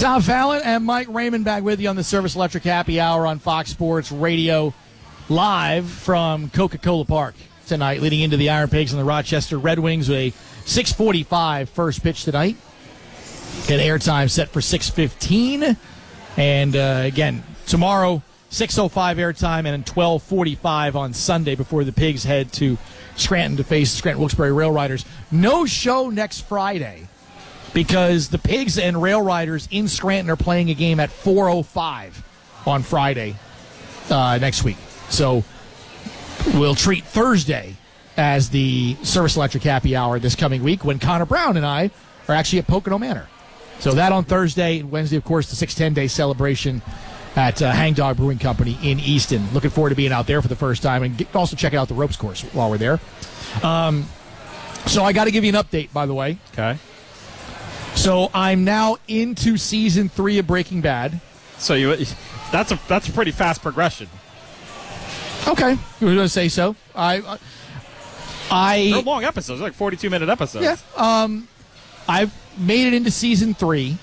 Tom Fallon and Mike Raymond back with you on the Service Electric Happy Hour on Fox Sports Radio, live from Coca-Cola Park tonight, leading into the Iron Pigs and the Rochester Red Wings with a 6:45 first pitch tonight. Get airtime set for 6:15. And again, tomorrow, 6:05 airtime and 12:45 on Sunday before the Pigs head to Scranton to face the Scranton Wilkes-Barre Rail Riders. No show next Friday because the Pigs and Rail Riders in Scranton are playing a game at 4:05 on Friday next week. So we'll treat Thursday as the Service Electric Happy Hour this coming week when Connor Brown and I are actually at Pocono Manor. So that on Thursday, and Wednesday, of course, the 610-day celebration at Hangdog Brewing Company in Easton. Looking forward to being out there for the first time, and also checking out the ropes course while we're there. So I got to give you an update, by the way. Okay. So I'm now into season 3 of Breaking Bad. So that's a pretty fast progression. Okay, you were going to say so. They're long episodes, like 42-minute episodes. Yeah. I've made it into season 3.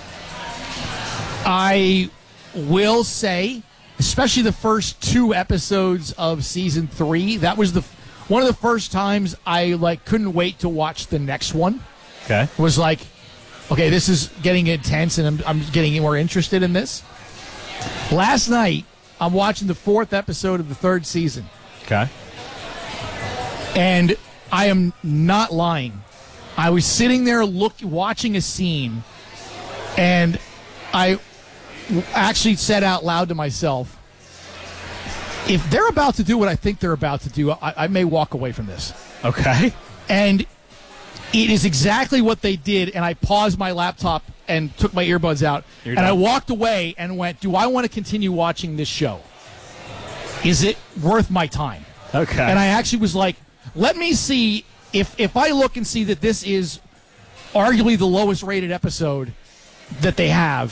I will say, especially the first 2 episodes of season 3, that was one of the first times I couldn't wait to watch the next one. Okay. It was like, okay, this is getting intense, and I'm getting more interested in this. Last night, I'm watching the 4th episode of the 3rd season. Okay. And I am not lying. I was sitting there watching a scene, and I actually said out loud to myself, if they're about to do what I think they're about to do, I may walk away from this. Okay. And it is exactly what they did, and I paused my laptop and took my earbuds out, and I walked away and went, do I want to continue watching this show? Is it worth my time? Okay. And I actually was like, let me see if I look and see that this is arguably the lowest rated episode that they have,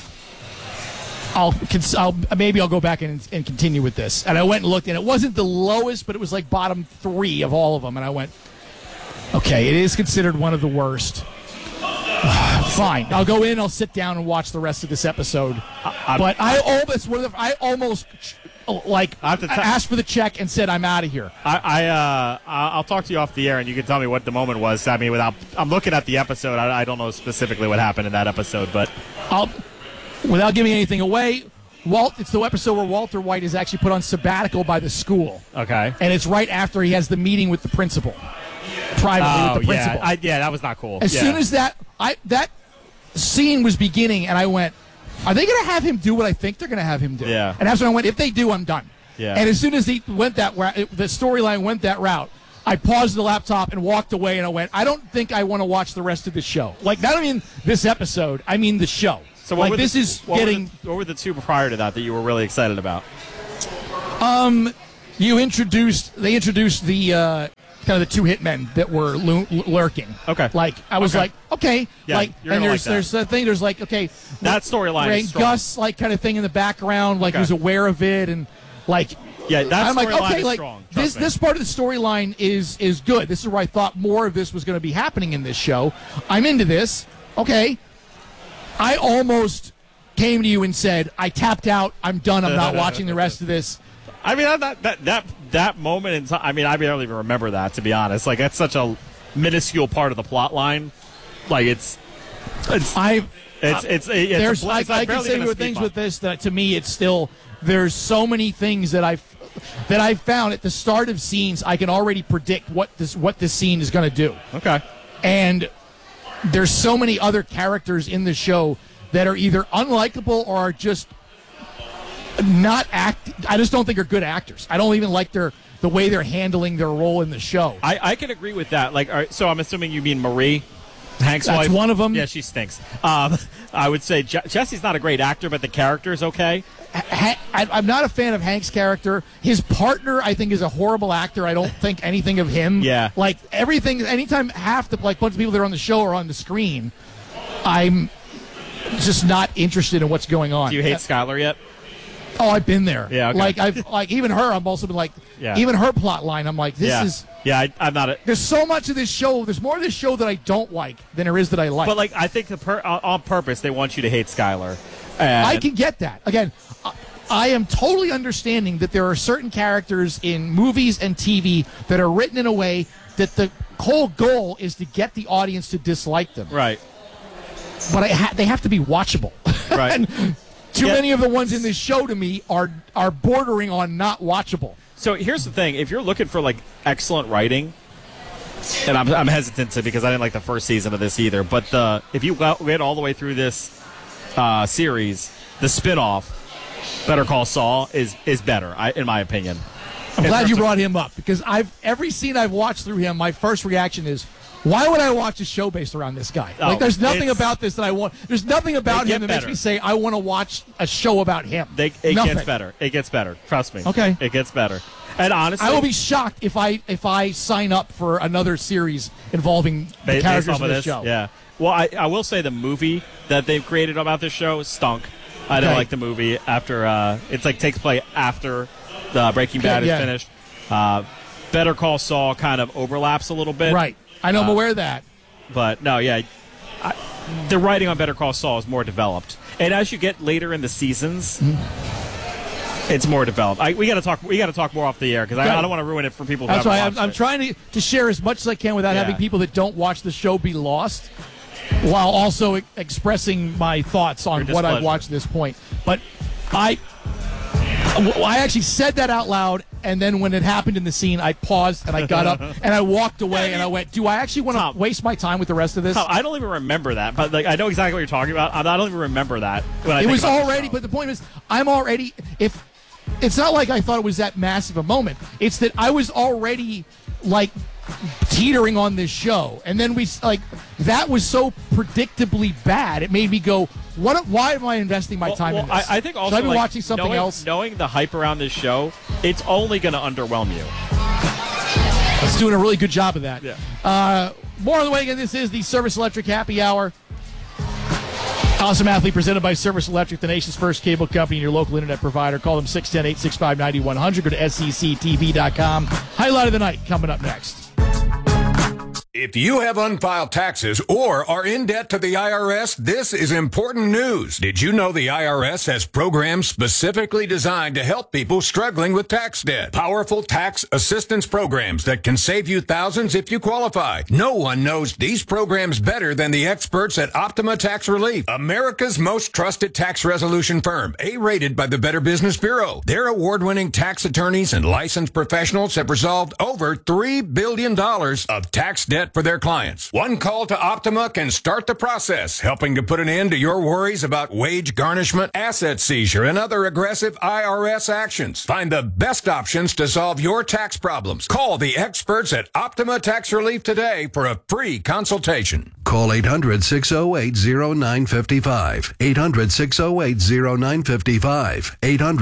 maybe I'll go back and continue with this. And I went and looked, and it wasn't the lowest, but it was like bottom 3 of all of them. And I went, okay, it is considered one of the worst. Fine, I'll go in. I'll sit down and watch the rest of this episode. But I almost asked for the check and said I'm out of here. I'll talk to you off the air, and you can tell me what the moment was. I mean, I'm looking at the episode. I don't know specifically what happened in that episode, but without giving anything away, it's the episode where Walter White is actually put on sabbatical by the school. Okay, and it's right after he has the meeting with the principal. Privately with the principal. Yeah, that was not cool. As soon as that scene was beginning, and I went, are they going to have him do what I think they're going to have him do? Yeah. And that's when I went, if they do, I'm done. Yeah. And as soon as he went the storyline went that route, I paused the laptop and walked away, and I went, I don't think I want to watch the rest of the show. Not even this episode, I mean the show. So what were the 2 prior to that you were really excited about? They introduced the kind of the 2 hitmen that were lurking. Okay. I was like, okay. Yeah, and there's a thing. There's that storyline is strong. Gus kind of thing in the background, who's aware of it, and that I'm like, okay, is strong. This part of the storyline is good. This is where I thought more of this was going to be happening in this show. I'm into this. Okay. I almost came to you and said, I tapped out. I'm done. I'm not watching the rest of this. I mean, that moment in time, I mean, I barely even remember that, to be honest. That's such a minuscule part of the plot line. I can say things with this that to me it's still, there's so many things that I've found at the start of scenes I can already predict what this scene is going to do. Okay. And there's so many other characters in the show that are either unlikable or are just I just don't think are good actors. I don't even like the way they're handling their role in the show. I can agree with that. All right, so I'm assuming you mean Marie, Hank's wife? That's one of them. Yeah, she stinks. I would say Jesse's not a great actor, but the character's okay. I'm not a fan of Hank's character. His partner, I think, is a horrible actor. I don't think anything of him. Yeah. Everything, anytime bunch of people that are on the show are on the screen, I'm just not interested in what's going on. Do you hate Skylar yet? Oh, I've been there. Yeah, okay. Like even her. I'm also been like, Yeah. even her plot line. I'm like, this Yeah. is. Yeah, I'm not. There's so much of this show. There's more of this show that I don't like than there is that I like. But like, I think on purpose they want you to hate Skylar. And I can get that. Again, I am totally understanding that there are certain characters in movies and TV that are written in a way that the whole goal is to get the audience to dislike them. Right. But they have to be watchable. Right. And too many of the ones in this show to me are bordering on not watchable. So here's the thing: if you're looking for like excellent writing, and I'm hesitant to because I didn't like the first season of this either. But if you get all the way through this series, the spinoff, Better Call Saul, is better, in my opinion. I'm glad you brought him up because every scene I've watched through him, my first reaction is, why would I watch a show based around this guy? Oh, like, there's nothing about this that I want. There's nothing about him that makes me say I want to watch a show about him. It gets better. It gets better. Trust me. Okay. It gets better. And honestly, I will be shocked if I sign up for another series involving the characters of this show. Yeah. Well, I will say the movie that they've created about this show stunk. I didn't like the movie after it's like takes place after the Breaking Bad is finished. Better Call Saul kind of overlaps a little bit. Right. I know I'm aware of that. But no, yeah. The writing on Better Call Saul is more developed. And as you get later in the seasons, it's more developed. We got to talk more off the air because I don't want to ruin it for people who That's haven't why watched I'm it. trying to share as much as I can without having people that don't watch the show be lost, while also expressing my thoughts on what I've watched at this point. But I actually said that out loud, and then when it happened in the scene, I paused and I got up and I walked away and I went, do I actually want to waste my time with the rest of this? I don't even remember that, but like I know exactly what you're talking about. I don't even remember that. When it was already, but the point is, I'm already, if it's not like I thought it was that massive a moment, it's that I was already like teetering on this show, and then that was so predictably bad. It made me go, why am I investing my time in this? I think also should I be watching something else? Knowing the hype around this show, it's only going to underwhelm you. It's doing a really good job of that. Yeah. More on the way. Again, this is the Service Electric Happy Hour. Awesome Athlete presented by Service Electric, the nation's first cable company and your local internet provider. Call them 610-865-9100. Go to SECTV.com. Highlight of the night coming up next. If you have unfiled taxes or are in debt to the IRS, this is important news. Did you know the IRS has programs specifically designed to help people struggling with tax debt? Powerful tax assistance programs that can save you thousands if you qualify. No one knows these programs better than the experts at Optima Tax Relief, America's most trusted tax resolution firm, A-rated by the Better Business Bureau. Their award-winning tax attorneys and licensed professionals have resolved over $3 billion of tax debt for their clients. One call to Optima can start the process, helping to put an end to your worries about wage garnishment, asset seizure, and other aggressive IRS actions. Find the best options to solve your tax problems. Call the experts at Optima Tax Relief today for a free consultation. Call 800-608-0955. 800-608-0955.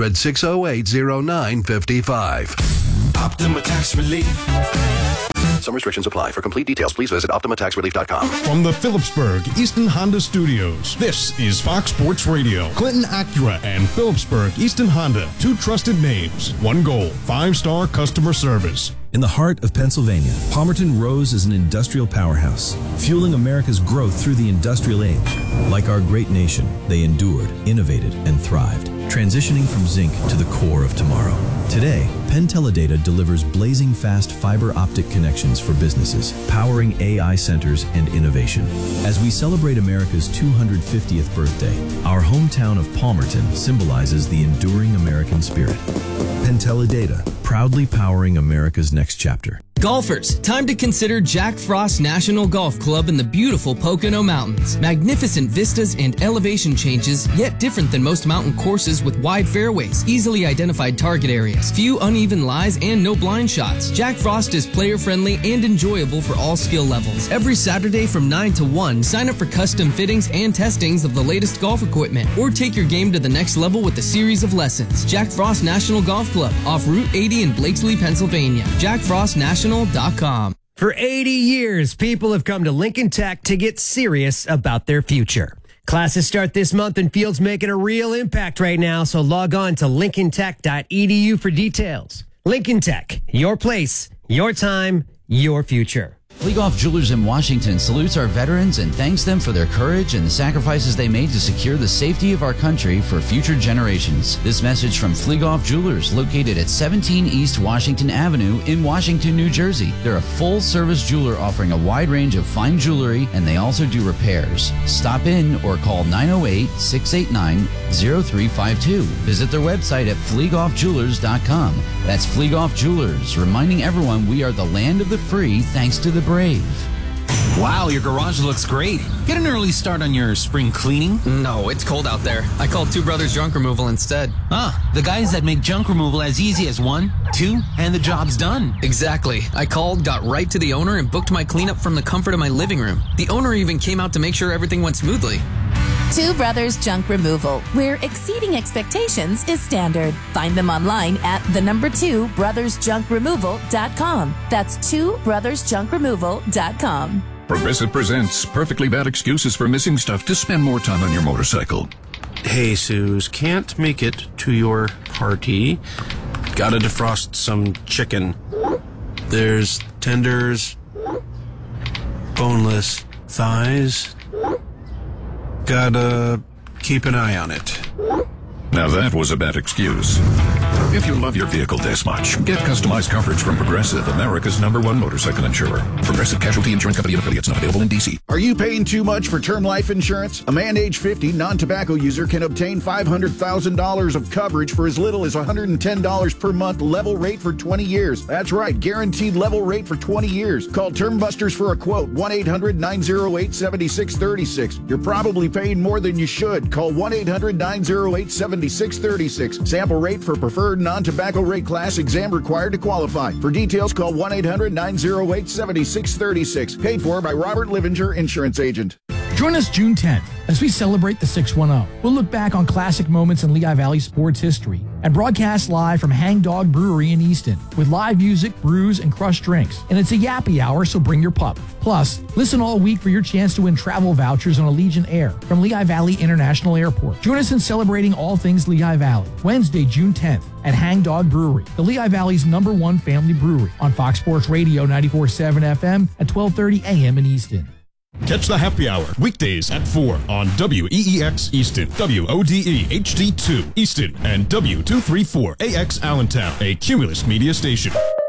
800-608-0955. Optima Tax Relief. Some restrictions apply. For complete details, please visit OptimaTaxRelief.com. From the Phillipsburg Easton Honda Studios, this is Fox Sports Radio. Clinton Acura and Phillipsburg Easton Honda, two trusted names, one goal, 5-star customer service. In the heart of Pennsylvania, Palmerton rose as an industrial powerhouse, fueling America's growth through the industrial age. Like our great nation, they endured, innovated, and thrived, transitioning from zinc to the core of tomorrow. Today, Penn Teledata delivers blazing fast fiber optic connections for businesses, powering AI centers and innovation. As we celebrate America's 250th birthday, our hometown of Palmerton symbolizes the enduring American spirit. Penn Teledata, proudly powering America's next chapter. Golfers, time to consider Jack Frost National Golf Club in the beautiful Pocono Mountains. Magnificent vistas and elevation changes, yet different than most mountain courses with wide fairways, easily identified target areas, few uneven lies, and no blind shots. Jack Frost is player-friendly and enjoyable for all skill levels. Every Saturday from 9 to 1, sign up for custom fittings and testings of the latest golf equipment, or take your game to the next level with a series of lessons. Jack Frost National Golf Club, off Route 80 in Blakesley, Pennsylvania. JackFrostNational.com. For 80 years, people have come to Lincoln Tech to get serious about their future. Classes start this month and Field's making a real impact right now, so log on to lincolntech.edu for details. Lincoln Tech, your place, your time, your future. Fleegoff Jewelers in Washington salutes our veterans and thanks them for their courage and the sacrifices they made to secure the safety of our country for future generations. This message from Fleegoff Jewelers, located at 17 East Washington Avenue in Washington, New Jersey. They're a full-service jeweler offering a wide range of fine jewelry, and they also do repairs. Stop in or call 908-689-0352. Visit their website at fleegoffjewelers.com. That's Fleegoff Jewelers, reminding everyone we are the land of the free thanks to the brave. Wow, your garage looks great. Get an early start on your spring cleaning? No, it's cold out there. I called Two Brothers Junk Removal instead. The guys that make junk removal as easy as 1, 2, and the job's done. Exactly. I called, got right to the owner, and booked my cleanup from the comfort of my living room. The owner even came out to make sure everything went smoothly. Two Brothers Junk Removal, where exceeding expectations is standard. Find them online at 2brothersjunkremoval.com. That's 2brothersjunkremoval.com. Progressive presents Perfectly Bad Excuses for Missing Stuff to Spend More Time on Your Motorcycle. Hey, Suze, can't make it to your party. Gotta defrost some chicken. There's tenders, boneless thighs. Gotta keep an eye on it. Now that was a bad excuse. If you love your vehicle this much, get customized coverage from Progressive, America's #1 motorcycle insurer. Progressive Casualty Insurance Company and affiliates, not available in D.C. Are you paying too much for term life insurance? A man age 50, non-tobacco user can obtain $500,000 of coverage for as little as $110 per month, level rate for 20 years. That's right, guaranteed level rate for 20 years. Call Term Busters for a quote, 1-800-908-7636. You're probably paying more than you should. Call 1-800-908-7636. 7636. Sample rate for preferred non-tobacco rate class. Exam required to qualify. For details, call 1-800-908-7636. Paid for by Robert Livinger, Insurance Agent. Join us June 10th as we celebrate the 610. We'll look back on classic moments in Lehigh Valley sports history and broadcast live from Hangdog Brewery in Easton with live music, brews, and crushed drinks. And it's a yappy hour, so bring your pup. Plus, listen all week for your chance to win travel vouchers on Allegiant Air from Lehigh Valley International Airport. Join us in celebrating all things Lehigh Valley, Wednesday, June 10th at Hangdog Brewery, the Lehigh Valley's #1 family brewery on Fox Sports Radio 94.7 FM at 12:30 a.m. in Easton. Catch the happy hour weekdays at 4 on WEEX Easton, WODE HD2 Easton, and W234AX Allentown, a Cumulus media station.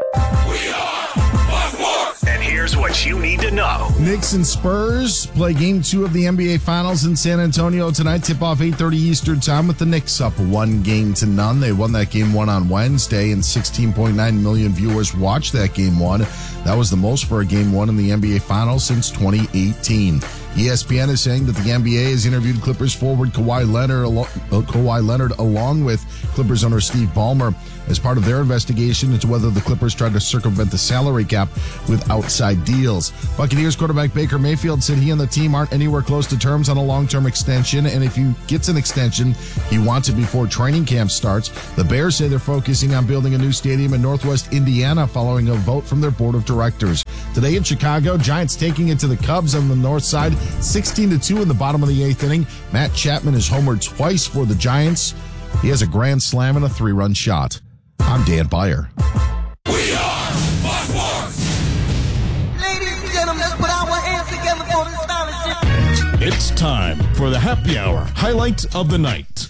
And here's what you need to know. Knicks and Spurs play Game 2 of the NBA Finals in San Antonio tonight. Tip-off 8:30 Eastern Time with the Knicks up 1-0. They won that Game 1 on Wednesday, and 16.9 million viewers watched that Game 1. That was the most for a Game 1 in the NBA Finals since 2018. ESPN is saying that the NBA has interviewed Clippers forward Kawhi Leonard along with Clippers owner Steve Ballmer as part of their investigation into whether the Clippers tried to circumvent the salary cap with outside deals. Buccaneers quarterback Baker Mayfield said he and the team aren't anywhere close to terms on a long-term extension, and if he gets an extension, he wants it before training camp starts. The Bears say they're focusing on building a new stadium in Northwest Indiana following a vote from their board of directors. Today in Chicago, Giants taking it to the Cubs on the north side, 16-2 in the bottom of the 8th inning. Matt Chapman has homered twice for the Giants. He has a grand slam and a 3-run shot. I'm Dan Beyer. We are Fox Sports. Ladies and gentlemen, let's put our hands together for this scholarship. It's time for the happy hour highlight of the night.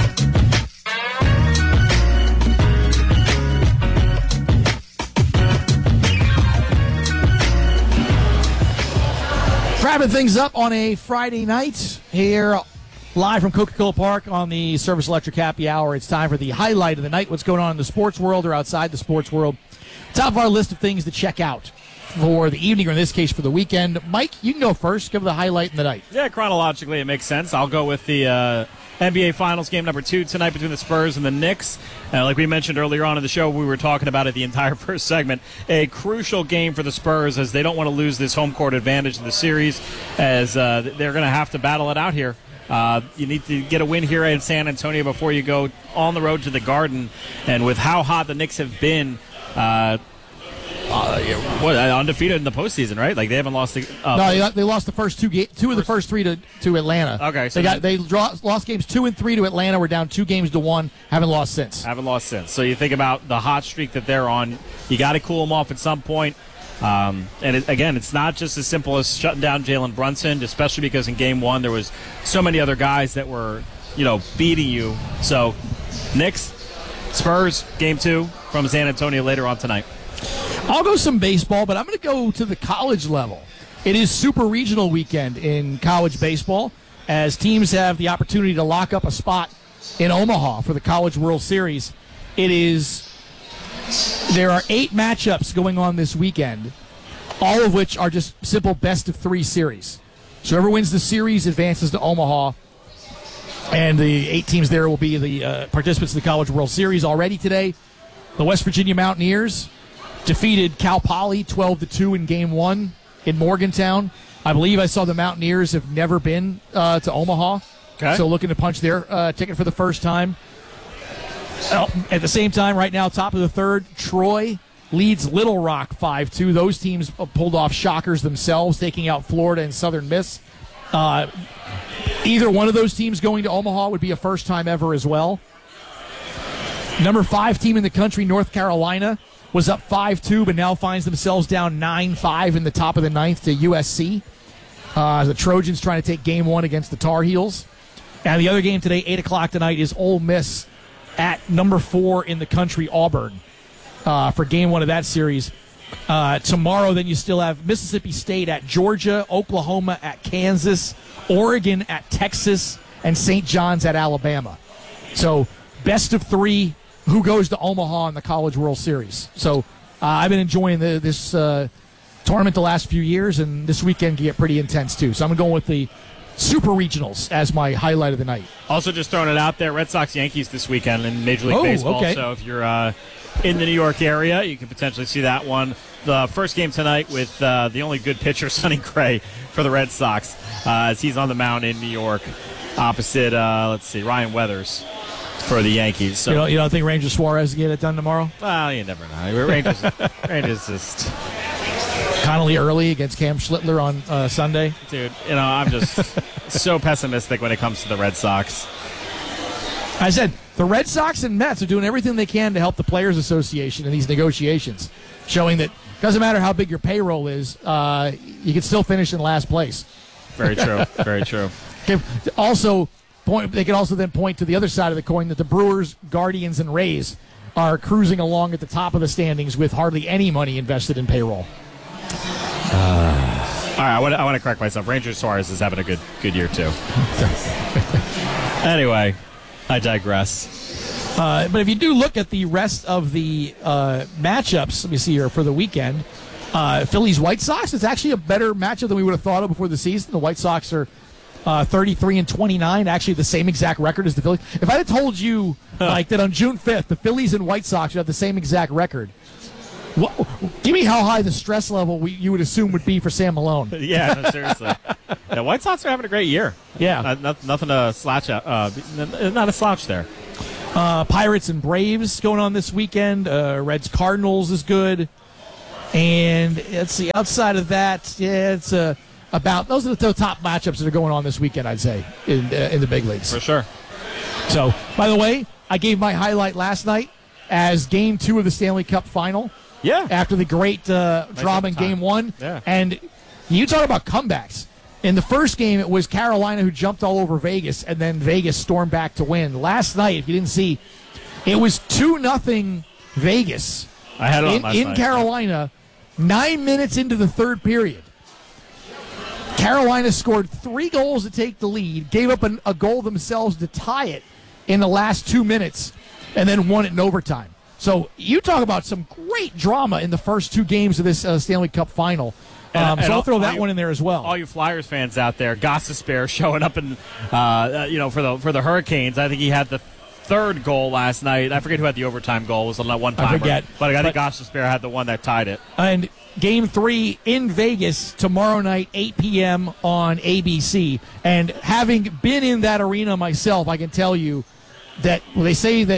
Wrapping things up on a Friday night here live from Coca-Cola Park on the Service Electric Happy Hour. It's time for the highlight of the night, what's going on in the sports world or outside the sports world. Top of our list of things to check out for the evening, or in this case for the weekend. Mike, you can go first. Give the highlight in the night. Yeah, chronologically it makes sense. I'll go with the NBA Finals game number 2 tonight between the Spurs and the Knicks. Like we mentioned earlier on in the show, we were talking about it the entire first segment. A crucial game for the Spurs as they don't want to lose this home court advantage in the series, as they're going to have to battle it out here. You need to get a win here in San Antonio before you go on the road to the Garden. And with how hot the Knicks have been, Undefeated in the postseason, right? Like they haven't lost. No, they lost the first two of the first three to Atlanta. Okay, so they lost games 2 and 3 to Atlanta. We're down 2 games to 1. Haven't lost since. So you think about the hot streak that they're on. You got to cool them off at some point. Again, it's not just as simple as shutting down Jalen Brunson, especially because in Game 1 there was so many other guys that were, beating you. So, Knicks, Spurs, Game 2 from San Antonio later on tonight. I'll go some baseball, but I'm going to go to the college level. It is Super Regional weekend in college baseball, as teams have the opportunity to lock up a spot in Omaha for the College World Series. There are 8 matchups going on this weekend, all of which are just simple best-of-3 series. So whoever wins the series advances to Omaha, and the 8 teams there will be the participants of the College World Series. Already today, the West Virginia Mountaineers defeated Cal Poly 12-2 in Game 1 in Morgantown. I believe I saw the Mountaineers have never been to Omaha, so looking to punch their ticket for the first time. At the same time, right now, top of the third, Troy leads Little Rock 5-2. Those teams pulled off shockers themselves, taking out Florida and Southern Miss. Either one of those teams going to Omaha would be a first time ever as well. Number 5 team in the country, North Carolina, was up 5-2, but now finds themselves down 9-5 in the top of the 9th to USC. The Trojans trying to take Game 1 against the Tar Heels. And the other game today, 8 o'clock tonight, is Ole Miss at number 4 in the country, Auburn, for Game 1 of that series. Tomorrow, then you still have Mississippi State at Georgia, Oklahoma at Kansas, Oregon at Texas, and St. John's at Alabama. So best of 3, who goes to Omaha in the College World Series. So I've been enjoying this tournament the last few years, and this weekend can get pretty intense too. So I'm going with the Super Regionals as my highlight of the night. Also, just throwing it out there, Red Sox-Yankees this weekend in Major League Baseball. Okay. So if you're in the New York area, you can potentially see that one. The first game tonight with the only good pitcher, Sonny Gray, for the Red Sox, as he's on the mound in New York opposite, Ryan Weathers for the Yankees. So. You don't think Ranger Suarez will get it done tomorrow? Well, you never know. Rangers just... Connolly early against Cam Schlittler on Sunday. Dude, I'm just so pessimistic when it comes to the Red Sox. I said the Red Sox and Mets are doing everything they can to help the Players Association in these negotiations, showing that it doesn't matter how big your payroll is, you can still finish in last place. Very true. Very true. They can also then point to the other side of the coin that the Brewers, Guardians, and Rays are cruising along at the top of the standings with hardly any money invested in payroll. All right, I want to correct myself. Ranger Suarez is having a good year too. Anyway, I digress. But if you do look at the rest of the matchups, let me see here for the weekend. Phillies White Sox is actually a better matchup than we would have thought of before the season. The White Sox are 33-29, actually the same exact record as the Phillies. If I had told you that on June 5th, the Phillies and White Sox would have the same exact record. Give me how high the stress level you would assume would be for Sam Malone. Yeah, no, seriously. The White Sox are having a great year. Yeah. Nothing to slouch at. Not a slouch there. Pirates and Braves going on this weekend. Reds Cardinals is good. And let's see, outside of that, it's those are the top matchups that are going on this weekend, I'd say, in the big leagues. For sure. So, by the way, I gave my highlight last night as Game 2 of the Stanley Cup Final. Yeah. After the great drama in Game 1. Yeah. And you talk about comebacks. In the first game, it was Carolina who jumped all over Vegas, and then Vegas stormed back to win. Last night, if you didn't see, it was 2-0 Vegas. I had it on last night. In Carolina, 9 minutes into the third period. Carolina scored 3 goals to take the lead, gave up a goal themselves to tie it in the last 2 minutes, and then won it in overtime. So you talk about some great drama in the first 2 games of this Stanley Cup Final. So I'll throw that one in there as well. All you Flyers fans out there, Gostisbehere showing up in, for the Hurricanes. I think he had the 3rd goal last night. I forget who had the overtime goal. It was on that one timer. I forget. But I think Gostisbehere had the one that tied it. And Game 3 in Vegas tomorrow night, 8 p.m. on ABC. And having been in that arena myself, I can tell you that they say that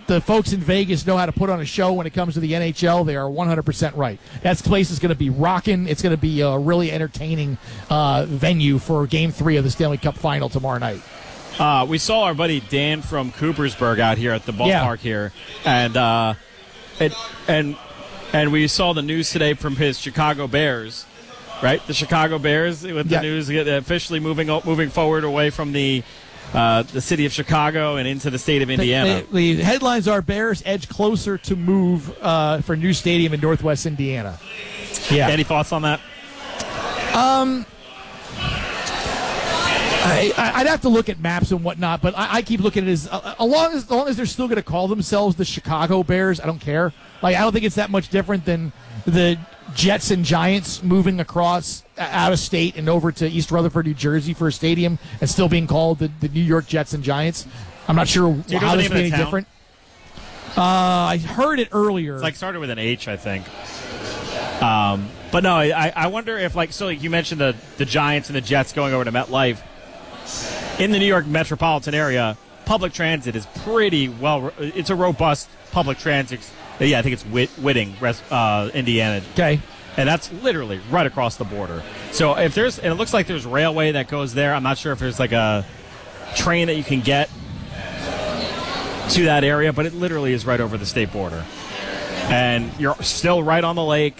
the folks in Vegas know how to put on a show when it comes to the NHL, they are 100% right. That place is going to be rocking. It's going to be a really entertaining venue for Game 3 of the Stanley Cup Final tomorrow night. We saw our buddy Dan from Coopersburg out here at the ballpark here, and we saw the news today from his Chicago Bears, right? The Chicago Bears with the news officially moving forward away from the city of Chicago and into the state of Indiana. The headlines are Bears edge closer to move for new stadium in Northwest Indiana. Yeah. Any thoughts on that? I'd have to look at maps and whatnot, but I keep looking at it as long as they're still going to call themselves the Chicago Bears, I don't care. Like, I don't think it's that much different than the Jets and Giants moving across out of state and over to East Rutherford, New Jersey for a stadium and still being called the New York Jets and Giants. I'm not sure how this is any different. I heard it earlier. It's started with an H, I think. But no, I wonder if you mentioned the Giants and the Jets going over to MetLife. In the New York metropolitan area, public transit is pretty well. It's a robust public transit. Yeah, I think it's Whitting, Indiana. Okay. And that's literally right across the border. So and it looks like there's railway that goes there. I'm not sure if there's a train that you can get to that area, but it literally is right over the state border. And you're still right on the lake.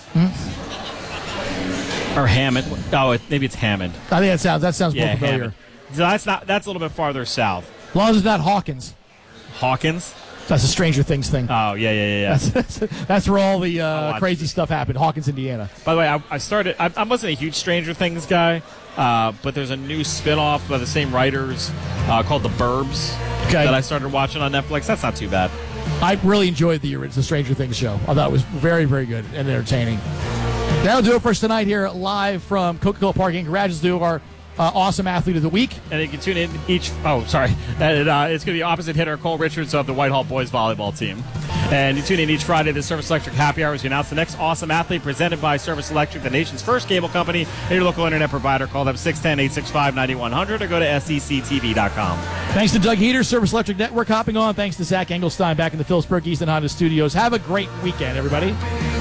Or Hammond. Oh, maybe it's Hammond. I think that sounds more familiar. Hammond. So that's a little bit farther south. As long as it's not Hawkins. Hawkins? That's a Stranger Things thing. Oh, yeah. That's where all the crazy stuff happened. Hawkins, Indiana. By the way, I wasn't a huge Stranger Things guy, but there's a new spin-off by the same writers called The Burbs that I started watching on Netflix. That's not too bad. I really enjoyed the Stranger Things show. I thought it was very, very good and entertaining. That'll do it for us tonight here live from Coca-Cola Park. Congratulations to our awesome athlete of the week. And you can tune in each. Oh, sorry. It's going to be opposite hitter Cole Richards of the Whitehall boys volleyball team. And you tune in each Friday to Service Electric Happy Hours. We announce the next awesome athlete presented by Service Electric, the nation's first cable company, and your local internet provider. Call them 610-865-9100 or go to sectv.com. Thanks to Doug Heater, Service Electric Network hopping on. Thanks to Zach Engelstein back in the Phillipsburg Easton Honda Studios. Have a great weekend, everybody.